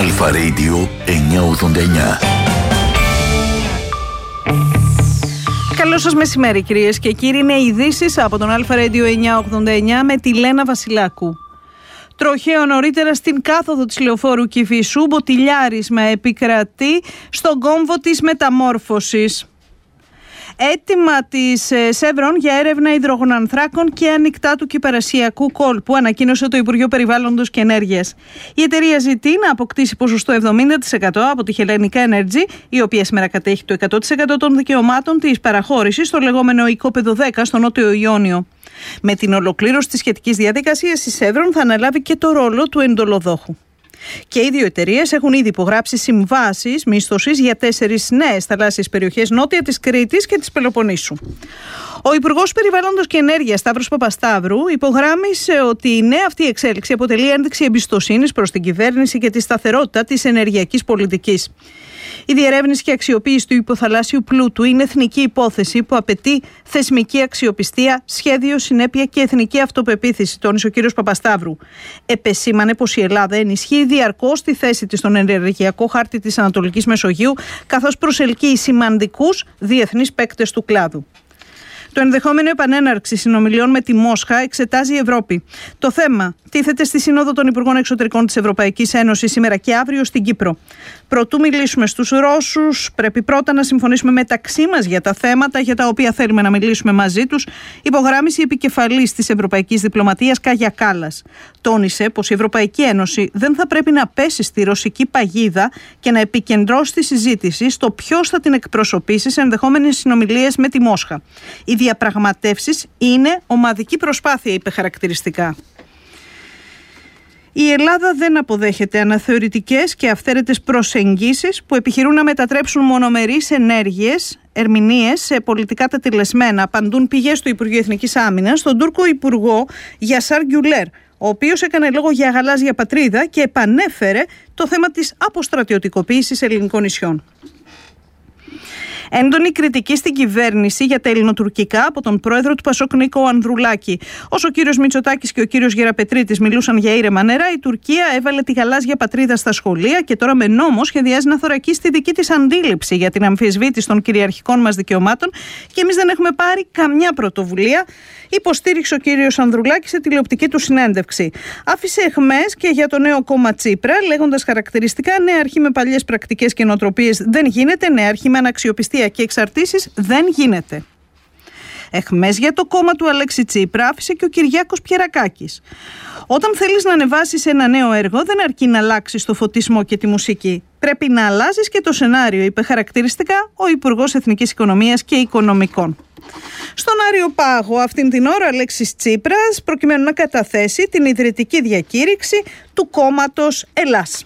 Αλφα Radio 989. Καλό σας μεσημέρι, κυρίες και κύριοι. Είναι ειδήσεις από τον Αλφα Radio 989 με τη Λένα Βασιλάκου. Τροχαίο νωρίτερα στην κάθοδο της λεωφόρου Κηφισού, μποτιλιάρισμα επικρατεί στον κόμβο της μεταμόρφωσης. Έτοιμα της Chevron για έρευνα υδρογονανθράκων και ανοιχτά του κυπαρασιακού κόλπου, ανακοίνωσε το Υπουργείο Περιβάλλοντος και Ενέργειας. Η εταιρεία ζητεί να αποκτήσει ποσοστό 70% από τη Hellenic Energy, η οποία σήμερα κατέχει το 100% των δικαιωμάτων της παραχώρησης στο λεγόμενο οικόπεδο 10 στο Νότιο Ιόνιο. Με την ολοκλήρωση της σχετικής διαδικασίας, η Chevron θα αναλάβει και το ρόλο του εντολοδόχου. Και οι δύο εταιρείες έχουν ήδη υπογράψει συμβάσεις μίσθωσης για 4 νέες θαλάσσιες περιοχές νότια της Κρήτης και της Πελοποννήσου. Ο Υπουργός Περιβάλλοντος και Ενέργειας Σταύρος Παπασταύρου υπογράμμισε ότι η νέα αυτή εξέλιξη αποτελεί ένδειξη εμπιστοσύνης προς την κυβέρνηση και τη σταθερότητα της ενεργειακής πολιτικής. Η διερεύνηση και αξιοποίηση του υποθαλάσσιου πλούτου είναι εθνική υπόθεση που απαιτεί θεσμική αξιοπιστία, σχέδιο, συνέπεια και εθνική αυτοπεποίθηση, τόνισε ο κ. Παπασταύρου. Επεσήμανε πως η Ελλάδα ενισχύει διαρκώς τη θέση της στον ενεργειακό χάρτη της Ανατολικής Μεσογείου, καθώς προσελκύει σημαντικούς διεθνείς παίκτες του κλάδου. Το ενδεχόμενο επανέναρξη συνομιλιών με τη Μόσχα εξετάζει η Ευρώπη. Το θέμα τίθεται στη Σύνοδο των Υπουργών Εξωτερικών της Ευρωπαϊκής Ένωσης σήμερα και αύριο στην Κύπρο. Προτού μιλήσουμε στους Ρώσους, πρέπει πρώτα να συμφωνήσουμε μεταξύ μας για τα θέματα για τα οποία θέλουμε να μιλήσουμε μαζί τους, υπογράμμισε η επικεφαλής της Ευρωπαϊκής Διπλωματίας Κάγια Κάλλας. Τόνισε πως η Ευρωπαϊκή Ένωση δεν θα πρέπει να πέσει στη ρωσική παγίδα και να επικεντρώσει τη συζήτηση στο ποιος θα την εκπροσωπήσει σε ενδεχόμενες συνομιλίες με τη Μόσχα. Οι διαπραγματεύσεις είναι ομαδική προσπάθεια, είπε χαρακτηριστικά. Η Ελλάδα δεν αποδέχεται αναθεωρητικές και αυθαίρετες προσεγγίσεις που επιχειρούν να μετατρέψουν μονομερείς ερμηνείες σε πολιτικά τετελεσμένα, απαντούν πηγές του Υπουργείου Εθνικής Άμυνας στον Τούρκο Υπουργό Γιασάρ Γκιουλέρ, ο οποίος έκανε λόγο για γαλάζια πατρίδα και επανέφερε το θέμα της αποστρατιωτικοποίησης ελληνικών νησιών. Έντονη κριτική στην κυβέρνηση για τα ελληνοτουρκικά από τον πρόεδρο του Πασόκ Νίκο Ανδρουλάκη. Όσο ο κύριος Μητσοτάκης και ο κύριος Γεραπετρίτης μιλούσαν για ήρεμα νερά, η Τουρκία έβαλε τη γαλάζια πατρίδα στα σχολεία και τώρα με νόμο σχεδιάζει να θωρακίσει τη δική της αντίληψη για την αμφισβήτηση των κυριαρχικών μας δικαιωμάτων και εμείς δεν έχουμε πάρει καμιά πρωτοβουλία, υποστήριξε ο κύριος Ανδρουλάκης σε τηλεοπτική του συνέντευξη. Άφησε εχμές και για το νέο κόμμα Τσίπρα, λέγοντας χαρακτηριστικά: νέα αρχή με παλιές πρακτικές και νοοτροπίες δεν γίνεται, νέα αρχή με αναξιοπιστία και εξαρτήσεις δεν γίνεται. Εχμές για το κόμμα του Αλέξη Τσίπρα άφησε και ο Κυριάκος Πιερακάκης. Όταν θέλεις να ανεβάσεις ένα νέο έργο, δεν αρκεί να αλλάξεις το φωτισμό και τη μουσική. Πρέπει να αλλάζεις και το σενάριο, είπε χαρακτηριστικά ο Υπουργός Εθνικής Οικονομίας και Οικονομικών. Στον Άριο Πάγο αυτήν την ώρα Αλέξης Τσίπρας προκειμένου να καταθέσει την ιδρυτική διακήρυξη του κόμματος Ελλάς.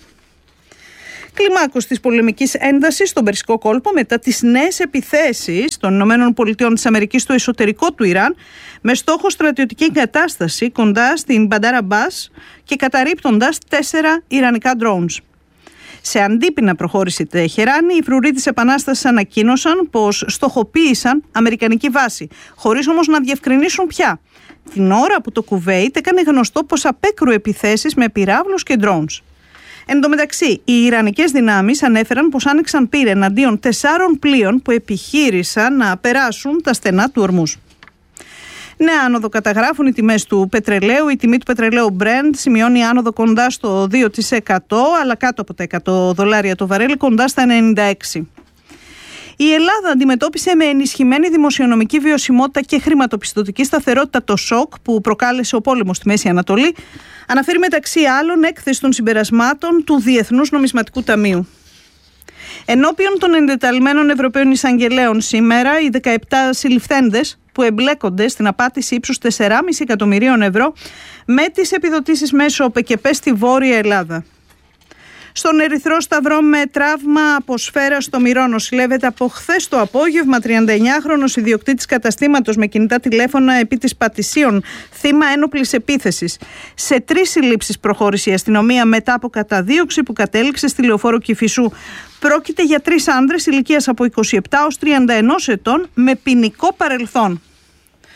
Κλιμάκωση της πολεμικής έντασης στον Περσικό κόλπο μετά τις νέες επιθέσεις των ΗΠΑ στο εσωτερικό του Ιράν με στόχο στρατιωτική εγκατάσταση κοντά στην Μπαντάρα Μπάς και καταρρίπτοντας 4 ιρανικά drones. Σε αντίπεινα προχώρησε η Τεχεράνη, οι φρουροί της Επανάστασης ανακοίνωσαν πως στοχοποίησαν αμερικανική βάση, χωρίς όμως να διευκρινίσουν ποια. Την ώρα που το Κουβέιτ έκανε γνωστό πως απέκρουε επιθέσεις με πυράβλους και drones. Εν τω μεταξύ, οι Ιρανικές δυνάμεις ανέφεραν πως άνοιξαν πύρ εναντίον 4 πλοίων που επιχείρησαν να περάσουν τα στενά του Ορμούς. Νέα άνοδο καταγράφουν οι τιμές του πετρελαίου. Η τιμή του πετρελαίου Brent σημειώνει άνοδο κοντά στο 2%, αλλά κάτω από τα $100 το βαρέλι, κοντά στα 96. Η Ελλάδα αντιμετώπισε με ενισχυμένη δημοσιονομική βιωσιμότητα και χρηματοπιστωτική σταθερότητα το σοκ που προκάλεσε ο πόλεμος στη Μέση Ανατολή, αναφέρει μεταξύ άλλων έκθεση των συμπερασμάτων του Διεθνούς Νομισματικού Ταμείου. Ενώπιον των εντεταλμένων Ευρωπαίων Εισαγγελέων σήμερα, οι 17 συλληφθέντες που εμπλέκονται στην απάτηση ύψους 4,5 εκατομμυρίων ευρώ με τις επιδοτήσεις μέσω ΟΠΕΚΕΠΕ στη Βόρεια Ελλάδα. Στον Ερυθρό Σταυρό με τραύμα από σφαίρα στο Μηρό νοσηλεύεται από χθες το απόγευμα 39χρονος ιδιοκτήτης καταστήματος με κινητά τηλέφωνα επί της Πατησίων, θύμα ένοπλης επίθεσης. Σε 3 συλλήψεις προχώρησε η αστυνομία μετά από καταδίωξη που κατέληξε στη λεωφόρο Κηφισού. Πρόκειται για 3 άνδρες ηλικίας από 27 ως 31 ετών με ποινικό παρελθόν.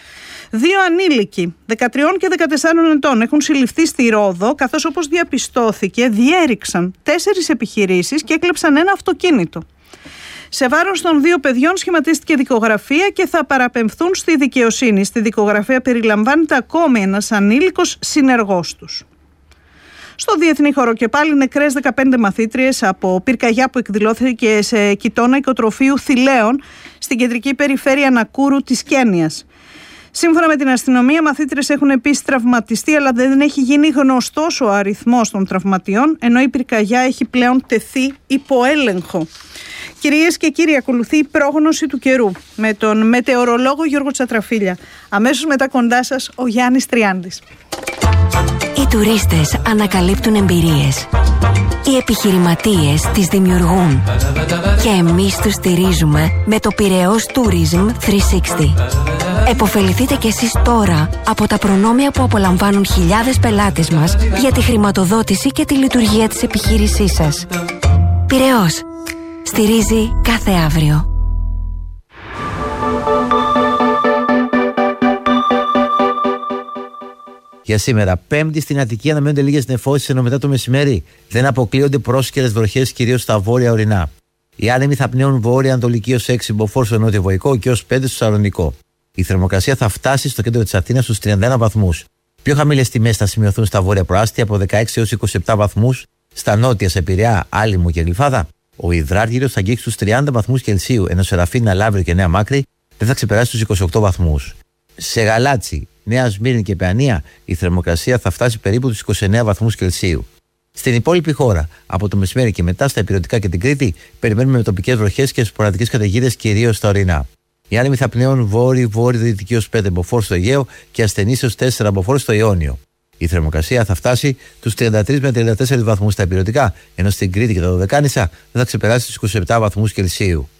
Δύο ανήλικοι, 13 και 14 ετών, έχουν συλληφθεί στη Ρόδο, καθώς όπως διαπιστώθηκε διέριξαν 4 επιχειρήσεις και έκλεψαν ένα αυτοκίνητο. Σε βάρος των δύο παιδιών σχηματίστηκε δικογραφία και θα παραπεμφθούν στη δικαιοσύνη. Στη δικογραφία περιλαμβάνεται ακόμη ένας ανήλικος συνεργός τους. Στο διεθνή χώρο και πάλι νεκρές 15 μαθήτριες από πυρκαγιά που εκδηλώθηκε σε κοιτώνα οικοτροφείου Θηλαίων στην κεντρική περιφέρεια Νακούρου της Κένιας. Σύμφωνα με την αστυνομία, μαθήτριες έχουν επίσης τραυματιστεί, αλλά δεν έχει γίνει γνωστός ο αριθμός των τραυματιών, ενώ η πυρκαγιά έχει πλέον τεθεί υπό έλεγχο. Κυρίες και κύριοι, ακολουθεί η πρόγνωση του καιρού με τον μετεωρολόγο Γιώργο Τσατραφίλια. Αμέσως μετά κοντά σας ο Γιάννης Τριάντης. Οι τουρίστες ανακαλύπτουν εμπειρίες. Οι επιχειρηματίες τις δημιουργούν. Και εμείς τους στηρίζουμε με το Πειραιώς Tourism 360. Εποφεληθείτε κι εσείς τώρα από τα προνόμια που απολαμβάνουν χιλιάδες πελάτες μας για τη χρηματοδότηση και τη λειτουργία της επιχείρησής σας. Πειραιώς. Στηρίζει κάθε αύριο. Για σήμερα, Πέμπτη στην Αττική, αναμένονται λίγες νεφώσεις, ενώ μετά το μεσημέρι δεν αποκλείονται πρόσκαιρες βροχές, κυρίως στα βόρεια ορεινά. Οι άνεμοι θα πνέουν βόρεια-ανατολική ως 6 μποφόρ στο νότιο-βορικό και ως 5 στο Σαλονικό. Η θερμοκρασία θα φτάσει στο κέντρο της Αθήνας στους 31 βαθμούς. Πιο χαμηλές τιμές θα σημειωθούν στα βόρεια προάστια από 16 έως 27 βαθμούς, στα νότια σε Πειραιά, Άλυμο και Γλυφάδα. Ο υδράργυρος θα αγγίξει τους 30 βαθμούς Κελσίου, ενώ σε Ραφίνα, Λαύριο και Νέα Μάκρη δεν θα ξεπεράσει τους 28 βαθμούς. Σε Γαλάτσι, Νέα Σμύρνη και Παιανία η θερμοκρασία θα φτάσει περίπου τους 29 βαθμούς Κελσίου. Στην υπόλοιπη χώρα, από το μεσημέρι και μετά στα Ηπειρωτικά και την Κρήτη, περιμένουμε με τοπικές βροχές και σποραδικές καταιγίδες κυρίως στα ορεινά. Οι άνεμοι θα πνέουν βόρειο-δυτική ως 5 μποφόρ στο Αιγαίο και ασθενείς ως 4 μποφόρ στο Ιόνιο. Η θερμοκρασία θα φτάσει τους 33 με 34 βαθμούς στα Ηπειρωτικά, ενώ στην Κρήτη και τα Δωδεκάνησα δεν θα ξεπεράσει τους 27 βαθμούς Κελσίου.